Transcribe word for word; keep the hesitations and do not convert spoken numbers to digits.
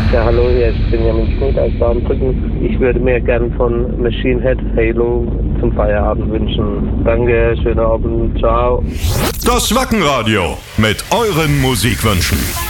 Ja, hallo, hier ist Benjamin Schmidt aus Baumbrücken. Ich würde mir gern von Machine Head Halo zum Feierabend wünschen. Danke, schönen Abend, ciao. Das Wackenradio mit euren Musikwünschen.